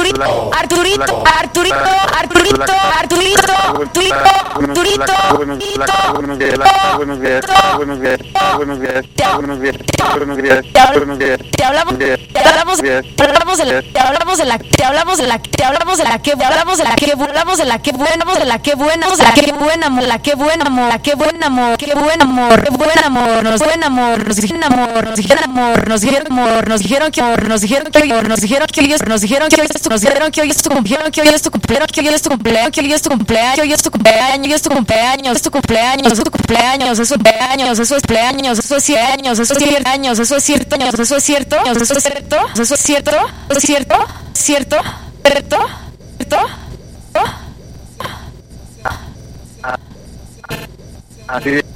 Arturito, Arturito, Arturito, Arturito, Arturito, Arturito, Arturito, Buenos días, buenos días, buenos días, buenos días, buenos días, buenos días, buenos días. te hablamos de la que buena amor, la que buen amor, nos dijeron que hoy es tu cumpleaños, que hoy es tu cumpleaños, eso es cierto. Así es.